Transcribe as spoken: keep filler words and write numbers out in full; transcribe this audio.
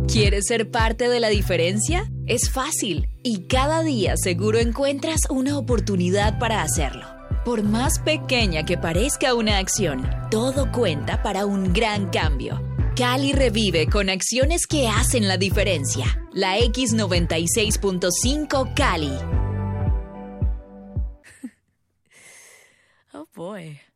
¿Quieres ser parte de la diferencia? Es fácil y cada día seguro encuentras una oportunidad para hacerlo. Por más pequeña que parezca una acción, todo cuenta para un gran cambio. Cali revive con acciones que hacen la diferencia. La X noventa y seis punto cinco Cali. Oh boy.